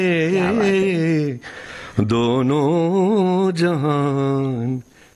क्या बात है। दोनों जहान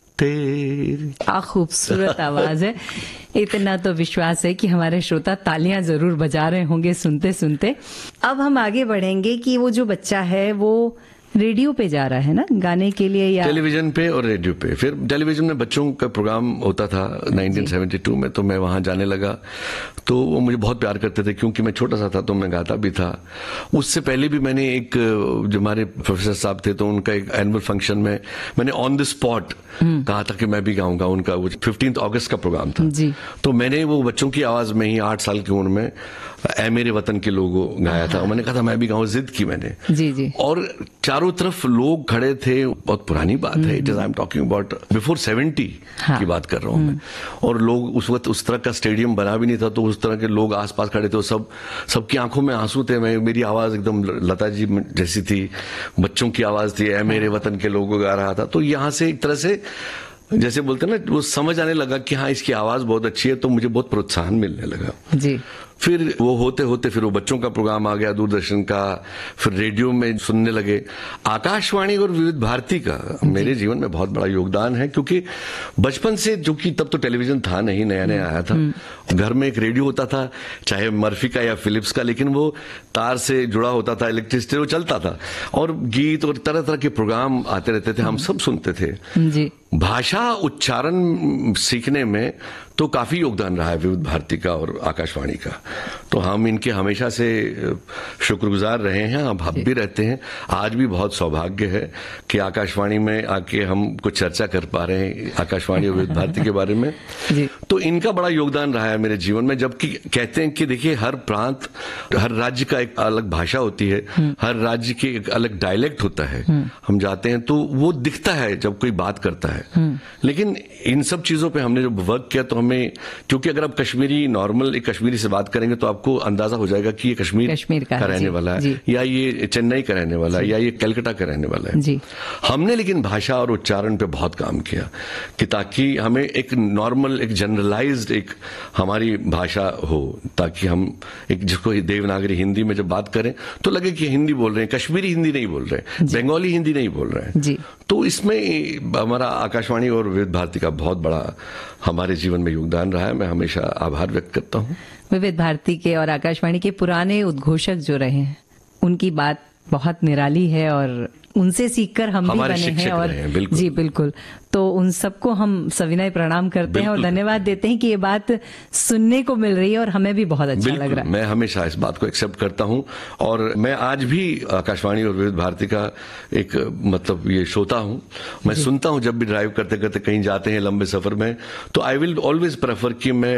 तेरी। क्या खूबसूरत आवाज है। इतना तो विश्वास है कि हमारे श्रोता तालियां जरूर बजा रहे होंगे सुनते सुनते। अब हम आगे बढ़ेंगे कि वो जो बच्चा है वो रेडियो पे जा रहा है ना गाने के लिए, या टेलीविजन पे और रेडियो पे। फिर टेलीविजन में बच्चों का प्रोग्राम होता था 1972 में, तो मैं वहां जाने लगा। तो वो मुझे बहुत प्यार करते थे क्योंकि मैं छोटा सा था, तो मैं गाता भी था। उससे पहले भी मैंने एक, जो हमारे प्रोफेसर साहब थे, तो उनका एक एनुअल फंक्शन में मैंने ऑन द स्पॉट कहा था कि मैं भी गाऊंगा। उनका 15 अगस्त का प्रोग्राम था जी। तो मैंने वो बच्चों की आवाज में ही 8 साल की उम्र में ऐ मेरे वतन के लोगों गाया था। मैंने कहा था मैं भी गाऊं, जिद की मैंने। जी जी। और चारों तरफ लोग खड़े थे। बहुत पुरानी बात है, it is I am talking about before 70 की बात कर रहा हूं मैं। और लोग उस वक्त, उस तरह का स्टेडियम बना भी नहीं था, तो उस तरह के लोग आसपास खड़े थे। सबकी आंखों में आंसू थे। मेरी आवाज एकदम लता जी जैसी थी, बच्चों की आवाज थी, ऐ मेरे वतन के लोगों गा रहा था। तो यहां से एक तरह से जैसे बोलते हैं ना, वो समझ आने लगा कि हाँ इसकी आवाज बहुत अच्छी है, तो मुझे बहुत प्रोत्साहन मिलने लगा जी। फिर वो होते होते फिर वो बच्चों का प्रोग्राम आ गया दूरदर्शन का। फिर रेडियो में सुनने लगे। आकाशवाणी और विविध भारती का मेरे जीवन में बहुत बड़ा योगदान है, क्योंकि बचपन से, जो कि तब तो टेलीविजन था नहीं, नया नया आया था। घर में एक रेडियो होता था, चाहे मर्फी का या फिलिप्स का, लेकिन वो तार से जुड़ा होता था, इलेक्ट्रिसिटी, वो चलता था। और गीत और तरह तरह के प्रोग्राम आते रहते थे, हम सब सुनते थे जी। भाषा उच्चारण सीखने में तो काफी योगदान रहा है विविध भारती का और आकाशवाणी का। तो हम इनके हमेशा से शुक्रगुजार रहे हैं, अब भी रहते हैं। आज भी बहुत सौभाग्य है कि आकाशवाणी में आके हम कुछ चर्चा कर पा रहे हैं आकाशवाणी और विविध भारती के बारे में। तो इनका बड़ा योगदान रहा है मेरे जीवन में। जबकि कहते हैं कि देखिए, हर प्रांत, हर राज्य का एक अलग भाषा होती है, हर राज्य की एक अलग डायलेक्ट होता है। हम जाते हैं तो वो दिखता है जब कोई बात करता है। लेकिन इन सब चीजों पे हमने जब वर्क किया तो हमें, क्योंकि अगर आप कश्मीरी नॉर्मल एक कश्मीरी से बात करेंगे तो आपको अंदाजा हो जाएगा कि ये कश्मीर का रहने वाला है, या ये चेन्नई का रहने वाला है, या ये कलकत्ता का रहने वाला है जी। हमने लेकिन भाषा और उच्चारण पे बहुत काम किया कि ताकि हमें एक नॉर्मल, एक जनरलाइज्ड एक हमारी भाषा हो, ताकि हम एक, जिसको देवनागरी हिंदी में जब बात करें तो लगे कि हिंदी बोल रहे हैं, कश्मीरी हिंदी नहीं बोल रहे हैं, बंगाली हिंदी नहीं बोल रहे हैं जी। तो इसमें हमारा आकाशवाणी और विविध भारती का बहुत बड़ा हमारे जीवन में योगदान रहा है। मैं हमेशा आभार व्यक्त करता हूँ। विविध भारती के और आकाशवाणी के पुराने उद्घोषक जो रहे हैं, उनकी बात बहुत निराली है और उनसे सीखकर हम भी बने हैं। और बिल्कुल। जी बिल्कुल। तो उन सबको हम सविनय प्रणाम करते हैं और धन्यवाद देते हैं कि ये बात सुनने को मिल रही है और हमें भी बहुत अच्छा लग रहा है। मैं हमेशा इस बात को एक्सेप्ट करता हूं और मैं आज भी आकाशवाणी और विविध भारती का एक मतलब ये श्रोता हूं। मैं सुनता हूं जब भी ड्राइव करते करते कहीं जाते हैं लंबे सफर में, तो आई विल ऑलवेज प्रेफर कि मैं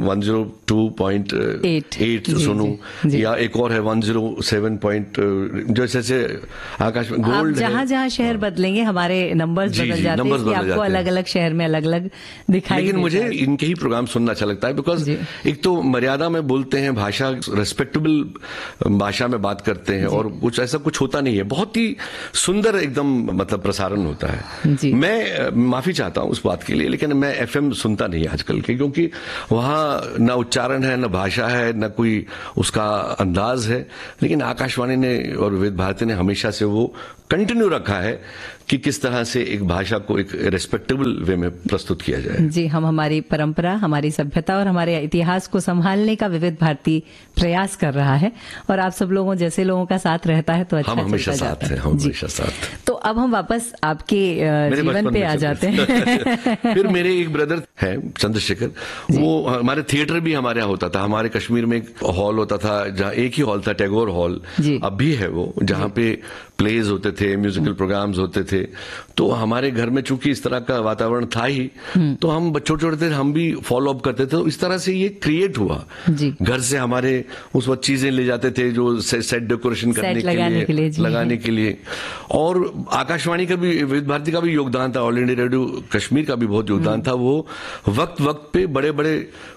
102.8 सुनूं, या एक और है 107. जैसे आकाश गोल्ड। जहां जहां शहर बदलेंगे हमारे नंबर्स बदल जाते हैं, आपको अलग अलग शहर में अलग अलग दिखाई। लेकिन मुझे इनके ही प्रोग्राम सुनना अच्छा लगता है, बिकॉज एक तो मर्यादा में बोलते हैं, भाषा रेस्पेक्टेबल भाषा में बात करते हैं, और कुछ ऐसा कुछ होता नहीं है, बहुत ही सुंदर एकदम मतलब प्रसारण होता है। मैं माफी चाहता हूं उस बात के लिए, लेकिन मैं एफएम सुनता नहीं आजकल के, क्योंकि वहां ना उच्चारण है, ना भाषा है, ना कोई उसका अंदाज है। लेकिन आकाशवाणी ने और विविध भारती ने हमेशा से वो कंटिन्यू रखा है कि किस तरह से एक भाषा को एक रेस्पेक्टेबल वे में प्रस्तुत किया जाए। जी, हम हमारी परंपरा, हमारी सभ्यता और हमारे इतिहास को संभालने का विविध भारती प्रयास कर रहा है, और आप सब लोगों जैसे लोगों का साथ रहता है तो अच्छा हम हमेशा साथ हैं, हम हमेशा साथ। तो अब हम वापस आपके जीवन पे आ जाते हैं। फिर मेरे एक ब्रदर है चंद्रशेखर, वो हमारे थिएटर भी हमारे यहाँ होता था। हमारे कश्मीर में एक हॉल होता था, जहाँ एक ही हॉल था, टैगोर हॉल, अब भी है वो, जहाँ पे प्लेज होते थे, म्यूजिकल प्रोग्राम्स होते थे। तो हमारे घर में चूंकि इस तरह का वातावरण था ही, तो हम छोटे छोटे थे, हम भी फॉलो अप करते थे। तो इस तरह से ये क्रिएट हुआ। घर से हमारे उस वक्त चीजें ले जाते थे जो सेट डेकोरेशन करने लगाने के लिए। और आकाशवाणी का भी, विविध भारती का भी योगदान था, ऑल इंडिया रेडियो कश्मीर का भी बहुत योगदान था। वो वक्त वक्त पे बड़े बड़े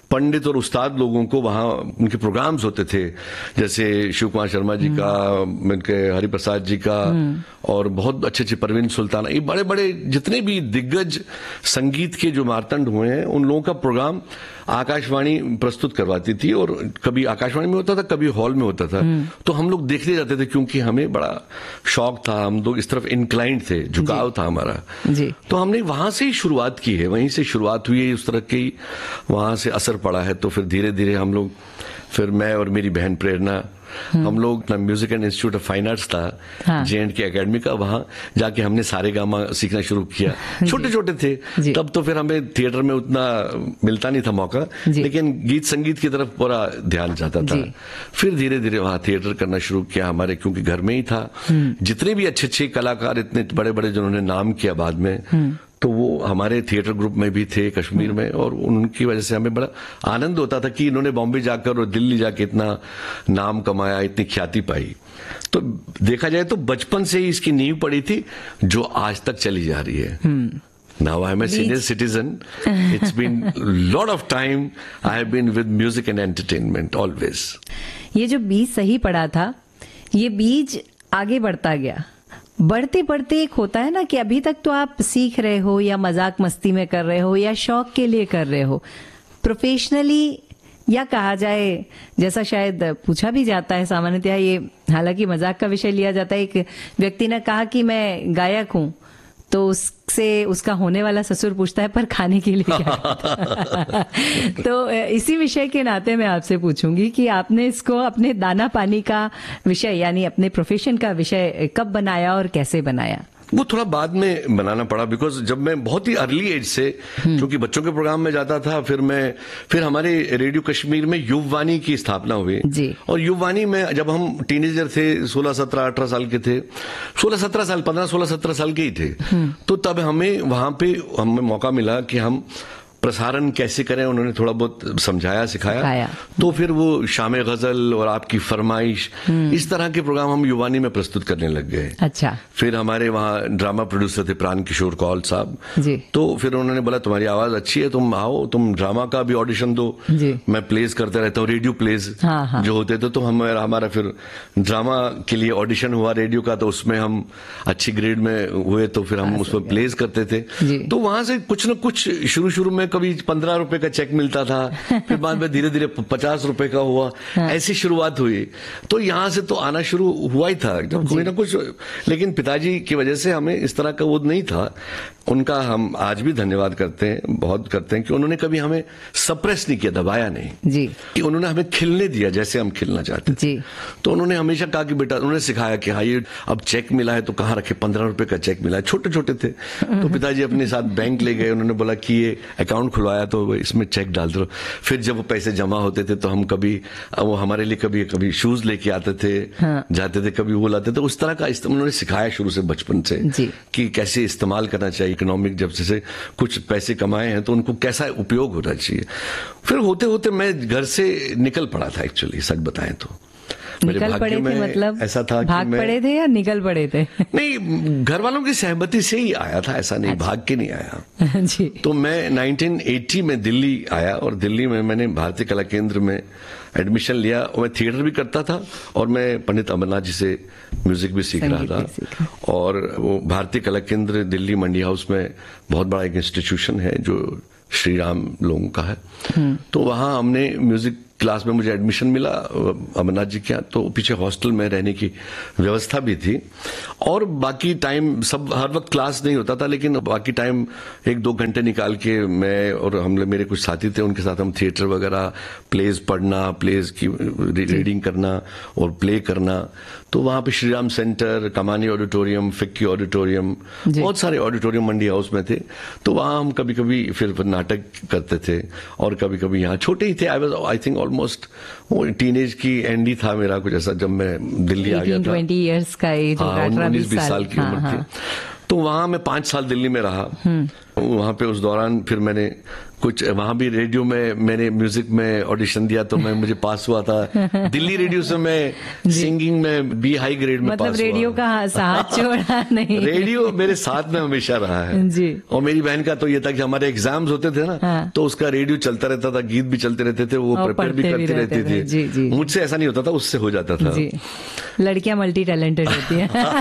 पंडित और उस्ताद लोगों को वहाँ उनके प्रोग्राम्स होते थे, जैसे शिव कुमार शर्मा जी का, उनके हरिप्रसाद जी का, और बहुत अच्छे अच्छे परवीन सुल्ताना, ये बड़े बड़े जितने भी दिग्गज संगीत के जो मार्तंड हुए हैं उन लोगों का प्रोग्राम आकाशवाणी प्रस्तुत करवाती थी। और कभी आकाशवाणी में होता था, कभी हॉल में होता था। तो हम लोग देखते जाते थे क्योंकि हमें बड़ा शौक था, हम लोग इस तरफ इंक्लाइंड थे, झुकाव था हमारा जी। तो हमने वहां से ही शुरुआत की है, वहीं से शुरुआत हुई है, उस तरह की वहां से असर पड़ा है। तो फिर धीरे धीरे हम लोग, फिर मैं और मेरी बहन प्रेरणा, हम लोग अपना music and institute of fine arts था J&K एकेडमी का, वहां जाके हमने सारे गामा सीखना शुरू किया। छोटे छोटे थे तब, तो फिर हमें थिएटर में उतना मिलता नहीं था मौका, लेकिन गीत संगीत की तरफ पूरा ध्यान जाता था। फिर धीरे धीरे वहां थिएटर करना शुरू किया हमारे, क्योंकि घर में ही था। जितने भी अच्छे अच्छे कलाकार, इतने बड़े बड़े जिन्होंने नाम किया बाद में, तो वो हमारे थिएटर ग्रुप में भी थे कश्मीर में, और उनकी वजह से हमें बड़ा आनंद होता था कि इन्होंने बॉम्बे जाकर और दिल्ली जाके इतना नाम कमाया, इतनी ख्याति पाई। तो देखा जाए तो बचपन से ही इसकी नींव पड़ी थी जो आज तक चली जा रही है। Now I am a senior citizen. It's been lot of time I have been with music and entertainment always. ये जो बीज सही पड़ा था, ये बीज आगे बढ़ता गया। बढ़ते बढ़ते एक होता है ना कि अभी तक तो आप सीख रहे हो, या मजाक मस्ती में कर रहे हो, या शौक के लिए कर रहे हो। प्रोफेशनली, या कहा जाए, जैसा शायद पूछा भी जाता है सामान्यतः, ये हालांकि मजाक का विषय लिया जाता है, एक व्यक्ति ने कहा कि मैं गायक हूं, तो उससे उसका होने वाला ससुर पूछता है पर खाने के लिए क्या? तो इसी विषय के नाते मैं आपसे पूछूंगी कि आपने इसको अपने दाना पानी का विषय, यानी अपने प्रोफेशन का विषय कब बनाया और कैसे बनाया? वो थोड़ा बाद में बनाना पड़ा, बिकॉज जब मैं बहुत ही अर्ली एज से, क्योंकि बच्चों के प्रोग्राम में जाता था, फिर हमारे रेडियो कश्मीर में युववाणी की स्थापना हुई जी। और युववाणी में जब हम टीनेजर थे, 16, 17, 18 साल के थे, 16, 17 साल, 15, 16, 17 साल के ही थे, तो तब हमें वहां पे हमें मौका मिला कि हम प्रसारण कैसे करें, उन्होंने थोड़ा बहुत समझाया, सिखाया। तो फिर वो शाम गजल और आपकी फरमाइश, इस तरह के प्रोग्राम हम युवानी में प्रस्तुत करने लग गए। अच्छा। फिर हमारे वहाँ ड्रामा प्रोड्यूसर थे प्राण किशोर कौल साहब जी। तो फिर उन्होंने बोला तुम्हारी आवाज अच्छी है, तुम आओ, तुम ड्रामा का भी ऑडिशन दो जी। मैं प्लेज करता रहता हूँ, रेडियो प्लेज जो होते थे, तो हमारा फिर ड्रामा के लिए ऑडिशन हुआ रेडियो का, तो उसमें हम अच्छी ग्रेड में हुए, तो फिर हम उसमें प्लेज करते थे। तो वहां से कुछ न कुछ शुरू में कभी 15 रुपए का चेक मिलता था, फिर बाद में धीरे धीरे 50 रुपए का हुआ, ऐसी शुरुआत हुई। तो यहां से तो आना शुरू हुआ ही था जब कोई ना कुछ, लेकिन पिताजी की वजह से हमें इस तरह का वो नहीं था। उनका हम आज भी धन्यवाद करते हैं, बहुत करते हैं, कि उन्होंने कभी हमें सप्रेस नहीं किया, दबाया नहीं जी। कि उन्होंने हमें खिलने दिया जैसे हम खिलना चाहते थे। तो उन्होंने हमेशा कहा कि बेटा, उन्होंने सिखाया कि हाँ ये अब चेक मिला है तो कहाँ रखे, 15 रुपए का चेक मिला है, छोटे छोटे थे। तो पिताजी अपने साथ बैंक ले गए, उन्होंने बोला कि ये अकाउंट खुलवाया तो इसमें चेक डाल दो। फिर जब वो पैसे जमा होते थे तो हम कभी वो हमारे लिए कभी शूज लेके आते थे, जाते थे, कभी वो लाते थे। उस तरह का उन्होंने सिखाया शुरू से, बचपन से, कि कैसे इस्तेमाल करना चाहिए इकोनॉमिक, जब से कुछ पैसे कमाए हैं तो उनको कैसा उपयोग होना चाहिए। फिर होते होते मैं घर से निकल पड़ा था, एक्चुअली सच बताएं तो। निकल पड़े थे मतलब ऐसा था, भाग पड़े थे या निकल पड़े थे? नहीं, घर वालों की सहमति से ही आया था, ऐसा नहीं भाग के नहीं आया जी। तो मैं 1980 में दिल्ली आया, और दिल्ली में मैंने भारतीय कला केंद्र में एडमिशन लिया। और मैं थिएटर भी करता था, और मैं पंडित अमरनाथ जी से म्यूजिक भी सीख रहा था। और वो भारतीय कला केंद्र दिल्ली मंडी हाउस में बहुत बड़ा एक इंस्टीट्यूशन है जो श्री राम लोगों का है। तो वहां हमने म्यूजिक क्लास में मुझे एडमिशन मिला अमरनाथ जी के यहाँ। तो पीछे हॉस्टल में रहने की व्यवस्था भी थी, और बाकी टाइम सब हर वक्त क्लास नहीं होता था, लेकिन बाकी टाइम 1-2 घंटे निकाल के मैं और मेरे कुछ साथी थे, उनके साथ हम थिएटर वगैरह, प्लेज पढ़ना, प्लेज की रीडिंग करना और प्ले करना। तो वहां पे श्रीराम सेंटर, कमानी ऑडिटोरियम, फिक्की ऑडिटोरियम, बहुत सारे ऑडिटोरियम मंडी हाउस में थे। तो वहां हम कभी कभी फिर नाटक करते थे, और कभी कभी यहाँ छोटे ही थे। आई थिंक ऑलमोस्ट टीनेज की एंड ही था मेरा कुछ ऐसा, जब मैं दिल्ली आ गया था। 20 ईयर्स का एज, 19-20 साल की उम्र थी। तो वहां मैं 5 साल दिल्ली में रहा, वहां पे उस दौरान फिर मैंने कुछ वहां भी रेडियो में मैंने म्यूजिक में ऑडिशन दिया तो मुझे पास हुआ था। दिल्ली रेडियो से मैं सिंगिंग में बी हाई ग्रेड में मतलब पास रेडियो हुआ। का साथ छोड़ा नहीं। रेडियो मेरे साथ में हमेशा रहा है जी। और मेरी बहन का तो ये था कि हमारे एग्जाम्स होते थे ना, हाँ। तो उसका रेडियो चलता रहता था, गीत भी चलते रहते थे, वो और प्रिपेयर भी पढ़ते भी करती रहते रहती थे। जी, जी। थी। मुझसे ऐसा नहीं होता था, उससे हो जाता था। जी, लड़कियां मल्टी टैलेंटेड होती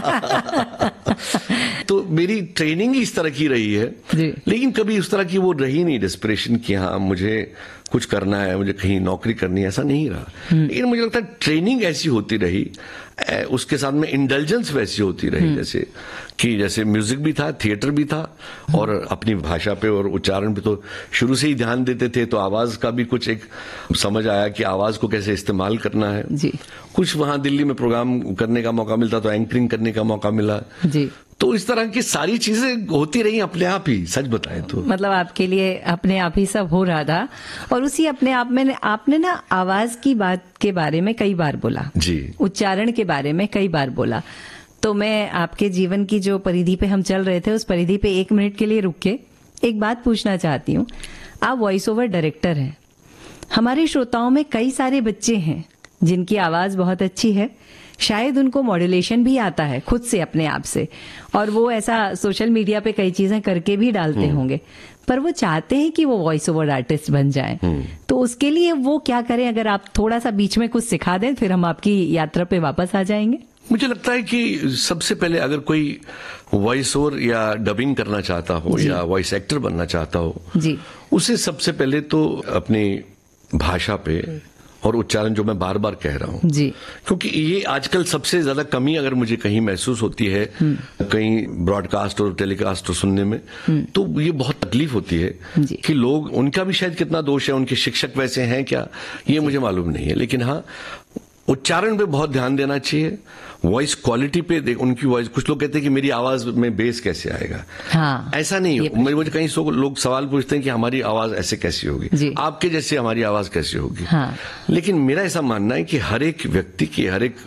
हैं। तो मेरी ट्रेनिंग ही इस तरह की रही है, जी। लेकिन कभी उस तरह की वो रही नहीं डेस्परेशन कि हाँ मुझे कुछ करना है, मुझे कहीं नौकरी करनी है, ऐसा नहीं रहा। लेकिन मुझे लगता है ट्रेनिंग ऐसी होती रही, उसके साथ में इंडल्जेंस वैसी होती रही जैसे म्यूजिक भी था, थिएटर भी था, और अपनी भाषा पे और उच्चारण पे तो शुरू से ही ध्यान देते थे। तो आवाज का भी कुछ एक समझ आया कि आवाज को कैसे इस्तेमाल करना है। जी। कुछ वहां दिल्ली में प्रोग्राम करने का मौका मिलता तो एंकरिंग करने का मौका मिला। जी। तो इस तरह की सारी चीजें होती रही अपने आप ही, सच बताएं तो। मतलब आपके लिए अपने आप ही सब हो रहा था, और उसी अपने आप में आपने ना आवाज की बात के बारे में कई बार बोला, जी, उच्चारण के बारे में कई बार बोला। तो मैं आपके जीवन की जो परिधि पे हम चल रहे थे, उस परिधि पे 1 मिनट के लिए रुक के एक बात पूछना चाहती हूँ। आप वॉइस ओवर डायरेक्टर हैं। हमारे श्रोताओं में कई सारे बच्चे हैं जिनकी आवाज बहुत अच्छी है, शायद उनको मॉड्यूलेशन भी आता है खुद से, अपने आप से, और वो ऐसा सोशल मीडिया पे कई चीजें करके भी डालते होंगे, पर वो चाहते हैं कि वो वॉइस ओवर आर्टिस्ट बन जाएं। तो उसके लिए वो क्या करें? अगर आप थोड़ा सा बीच में कुछ सिखा दें, फिर हम आपकी यात्रा पे वापस आ जाएंगे। मुझे लगता है कि सबसे पहले अगर कोई वॉइस ओवर या डबिंग करना चाहता हो या वॉइस एक्टर बनना चाहता हो, जी, उसे सबसे पहले तो अपनी भाषा पे और उच्चारण, जो मैं बार बार कह रहा हूं, जी, क्योंकि ये आजकल सबसे ज्यादा कमी अगर मुझे कहीं महसूस होती है कहीं ब्रॉडकास्ट और टेलीकास्ट सुनने में, तो ये बहुत तकलीफ होती है कि लोग, उनका भी शायद कितना दोष है, उनके शिक्षक वैसे हैं क्या, ये मुझे मालूम नहीं है, लेकिन हाँ उच्चारण पे बहुत ध्यान देना चाहिए। वॉइस क्वालिटी पे देख, उनकी वॉइस, कुछ लोग कहते हैं कि मेरी आवाज में बेस कैसे आएगा। हाँ, ऐसा नहीं, मुझे कहीं लोग सवाल पूछते हैं कि हमारी आवाज ऐसे कैसी होगी, आपके जैसे हमारी आवाज कैसी होगी। हाँ। लेकिन मेरा ऐसा मानना है कि हर एक व्यक्ति की,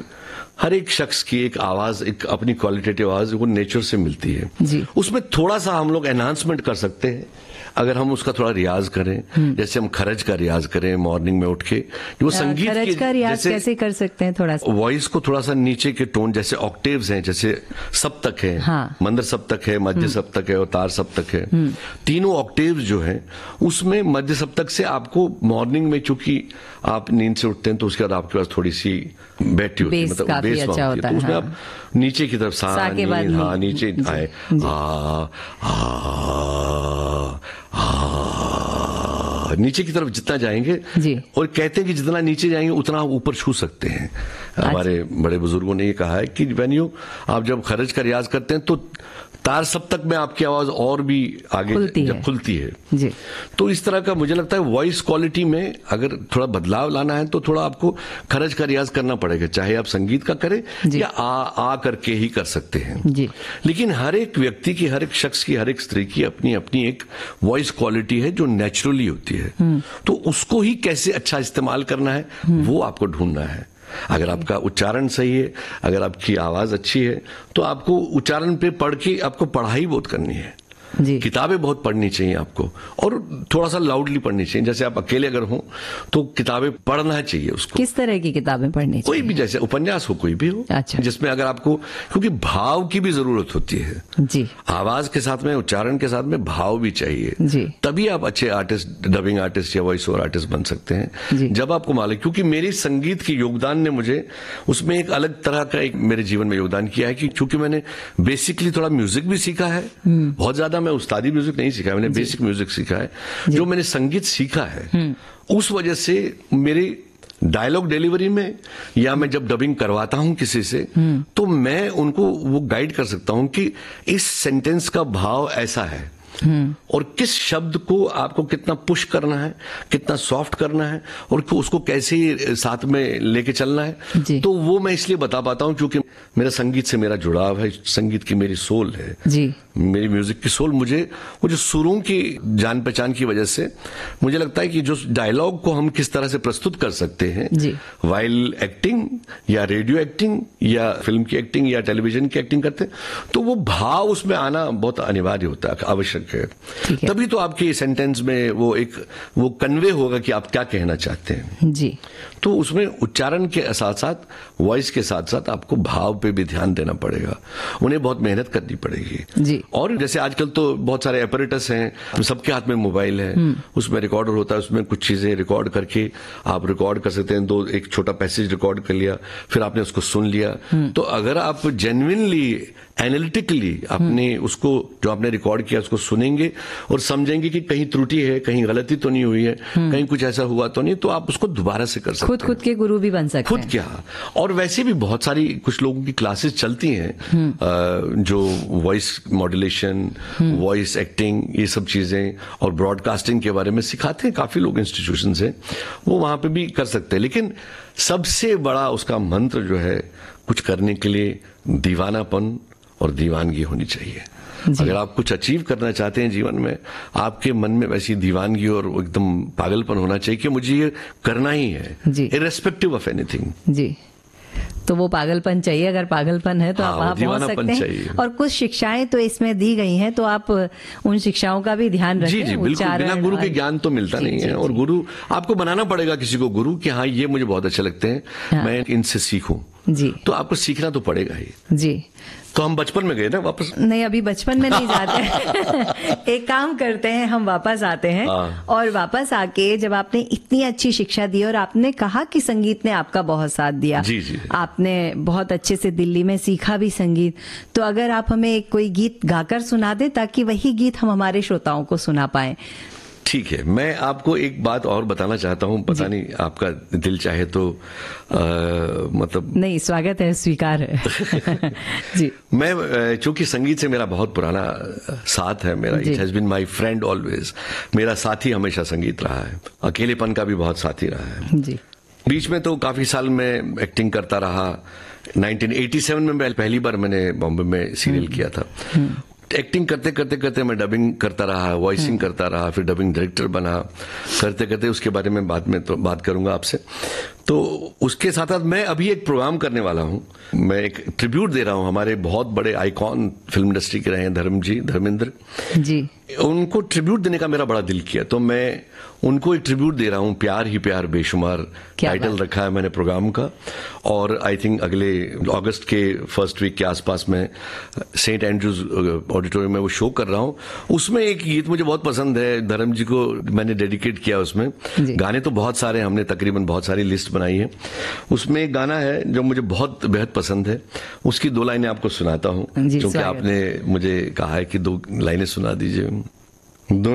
हर एक शख्स की एक आवाज, एक अपनी क्वालिटेटिव आवाज वो नेचर से मिलती है। जी। उसमें थोड़ा सा हम लोग एनहांसमेंट कर सकते हैं अगर हम उसका थोड़ा रियाज करें। जैसे हम खरज का रियाज करें मॉर्निंग में उठ के, जो संगीत खरज का रियाज कैसे कर सकते हैं? थोड़ा सा वॉइस को थोड़ा सा नीचे के टोन, जैसे ऑक्टेव्स हैं, जैसे सप्तक है, हाँ। मंद्र सप्तक है, मध्य सप्तक है और तार सप्तक है। तीनों ऑक्टेव्स जो हैं, उसमें मध्य सप्तक से आपको मॉर्निंग में, चूंकि आप नींद से उठते हैं तो उसके बाद आपके पास थोड़ी सी बैठी होती है, मतलब काफी अच्छा होता है, तो उसमें हाँ। आप नीचे की तरफ सा के बाद नीचे आए, नीचे की तरफ जितना जाएंगे, और कहते हैं कि जितना नीचे जाएंगे उतना ऊपर छू सकते हैं। हमारे बड़े बुजुर्गों ने ये कहा है कि आप जब खरज का रियाज करते हैं तो तार सप्तक में आपकी आवाज और भी आगे खुलती है। जी। तो इस तरह का मुझे लगता है वॉइस क्वालिटी में अगर थोड़ा बदलाव लाना है तो थोड़ा आपको खरज का रियाज करना पड़ेगा, चाहे आप संगीत का करें या आ करके ही कर सकते हैं। जी। लेकिन हर एक व्यक्ति की, हर एक शख्स की, हर एक स्त्री की अपनी अपनी एक वॉइस क्वालिटी है जो नेचुरली होती है। तो उसको ही कैसे अच्छा इस्तेमाल करना है वो आपको ढूंढना है। अगर आपका उच्चारण सही है, अगर आपकी आवाज अच्छी है, तो आपको उच्चारण पे पढ़ के आपको पढ़ाई बहुत करनी है। जी। किताबें बहुत पढ़नी चाहिए आपको, और थोड़ा सा लाउडली पढ़नी चाहिए। जैसे आप अकेले अगर हो तो किताबें पढ़ना चाहिए उसको। किस तरह की किताबें पढ़नी चाहिए? कोई भी, जैसे उपन्यास हो, कोई भी हो। अच्छा। जिसमें अगर आपको, क्योंकि भाव की भी जरूरत होती है। जी। आवाज के साथ में, उच्चारण के साथ में भाव भी चाहिए। जी। तभी आप अच्छे आर्टिस्ट, डबिंग आर्टिस्ट या वॉइस ओवर आर्टिस्ट बन सकते हैं। जब आपको मालूम, क्योंकि मेरी संगीत के योगदान ने मुझे उसमें एक अलग तरह का एक मेरे जीवन में योगदान किया है कि चूंकि मैंने बेसिकली थोड़ा म्यूजिक भी सीखा है, बहुत ज्यादा मैं उस्तादी म्यूजिक नहीं सीखा है, मैंने बेसिक म्यूजिक सीखा है। जो मैंने संगीत सीखा है उस वजह से मेरी डायलॉग डिलीवरी में, या मैं जब डबिंग करवाता हूं किसी से, तो मैं उनको वो गाइड कर सकता हूं कि इस सेंटेंस का भाव ऐसा है और किस शब्द को आपको कितना पुश करना है, कितना सॉफ्ट करना है और उसको कैसे साथ में लेके चलना है। तो वो मैं इसलिए बता पाता हूं क्योंकि मेरा संगीत से मेरा जुड़ाव है, संगीत की मेरी सोल है जी। मेरी म्यूजिक की सोल। मुझे वो जो सुरों की जान पहचान की वजह से मुझे लगता है कि जो डायलॉग को हम किस तरह से प्रस्तुत कर सकते हैं वाइल एक्टिंग या रेडियो एक्टिंग या फिल्म की एक्टिंग या टेलीविजन की एक्टिंग करते हैं, तो वो भाव उसमें आना बहुत अनिवार्य होता है, आवश्यक है। तभी तो आपके सेंटेंस में वो कन्वे होगा कि आप क्या कहना चाहते हैं जी। तो उसमें उच्चारण के साथ साथ वॉइस के साथ साथ आपको भाव पे भी ध्यान देना पड़ेगा, उन्हें बहुत मेहनत करनी पड़ेगी जी। और जैसे आजकल तो बहुत सारे एपरेटस हैं, सबके हाथ में मोबाइल है, उसमें रिकॉर्डर होता है, उसमें कुछ चीजें रिकॉर्ड करके आप रिकॉर्ड कर सकते हैं। एक छोटा पैसेज रिकॉर्ड कर लिया, फिर आपने उसको सुन लिया। तो अगर आप जेन्युइनली एनालिटिकली अपने उसको जो आपने रिकॉर्ड किया उसको सुनेंगे और समझेंगे कि कहीं त्रुटि है, कहीं गलती तो नहीं हुई है, कहीं कुछ ऐसा हुआ तो नहीं, तो आप उसको दोबारा से कर सकते हैं। खुद के गुरु भी बन सकते हैं। खुद क्या, और वैसे भी बहुत सारी कुछ लोगों की क्लासेस चलती हैं जो वॉइस मॉड्यूलेशन, वॉइस एक्टिंग, ये सब चीजें और ब्रॉडकास्टिंग के बारे में सिखाते हैं काफी लोग, इंस्टीट्यूशन से, वो वहां पे भी कर सकते हैं। लेकिन सबसे बड़ा उसका मंत्र जो है, कुछ करने के लिए दीवानापन और दीवानगी होनी चाहिए। अगर आप कुछ अचीव करना चाहते हैं जीवन में, आपके मन में वैसी दीवानगी और एकदम पागलपन होना चाहिए कि मुझे ये करना ही है, इर्रेस्पेक्टिव ऑफ एनीथिंग जी। तो वो पागलपन चाहिए, अगर पागलपन है तो आप वहां पहुंच सकते हैं। और कुछ शिक्षाएं तो इसमें दी गई हैं, तो आप उन शिक्षाओं का भी ध्यान रखें। जी जी बिल्कुल, बिना गुरु के ज्ञान तो मिलता नहीं है। और गुरु आपको बनाना पड़ेगा, किसी को गुरु कि हाँ ये मुझे बहुत अच्छे लगते हैं, मैं इनसे सीखूं जी। तो आपको सीखना तो पड़ेगा ही जी। तो हम बचपन में गए ना वापस? नहीं, अभी बचपन में नहीं जाते। एक काम करते हैं, हम वापस आते हैं और वापस आके जब आपने इतनी अच्छी शिक्षा दी और आपने कहा कि संगीत ने आपका बहुत साथ दिया, जी जी। आपने बहुत अच्छे से दिल्ली में सीखा भी संगीत, तो अगर आप हमें कोई गीत गाकर सुना दे ताकि वही गीत हम हमारे श्रोताओं को सुना पाए। ठीक है, मैं आपको एक बात और बताना चाहता हूँ, पता नहीं आपका दिल चाहे तो मतलब नहीं, स्वागत है, स्वीकार है। जी। मैं चूंकि संगीत से मेरा बहुत पुराना साथ है, मेरा it has been my friend always, मेरा साथी हमेशा संगीत रहा है, अकेलेपन का भी बहुत साथी रहा है जी। बीच में तो काफी साल में एक्टिंग करता रहा। 1987 में पहली बार मैंने बॉम्बे में सीरियल किया था। एक्टिंग करते करते करते मैं डबिंग करता रहा, वॉइसिंग करता रहा, फिर डबिंग डायरेक्टर बना। करते करते उसके बारे में बाद में तो बात करूंगा आपसे। तो उसके साथ साथ मैं अभी एक प्रोग्राम करने वाला हूं, मैं एक ट्रिब्यूट दे रहा हूं हमारे बहुत बड़े आइकॉन फिल्म इंडस्ट्री के रहे हैं धर्मेंद्र जी। उनको ट्रिब्यूट देने का मेरा बड़ा दिल किया, तो मैं उनको एक ट्रिब्यूट दे रहा हूं, प्यार ही प्यार बेशुमार टाइटल रखा है मैंने प्रोग्राम का। और आई थिंक अगले अगस्त के फर्स्ट वीक के आसपास में सेंट एंड्रूज ऑडिटोरियम में वो शो कर रहा हूं। उसमें एक गीत मुझे बहुत पसंद है, धर्म जी को मैंने डेडिकेट किया। उसमें गाने तो बहुत सारे, हमने तकरीबन बहुत सारी लिस्ट बनाई है। उसमें एक गाना है जो मुझे बहुत बेहद पसंद है, उसकी 2 लाइनें आपको सुनाता हूं, क्योंकि आपने मुझे कहा है कि 2 लाइनें सुना दीजिए।